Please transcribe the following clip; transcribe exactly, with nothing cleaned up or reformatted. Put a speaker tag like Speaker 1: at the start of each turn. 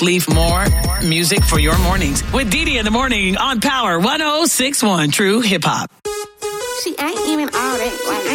Speaker 1: Leave more music for your mornings with Dee Dee in the morning on Power one oh six point one True Hip Hop.
Speaker 2: She ain't even all that. Like,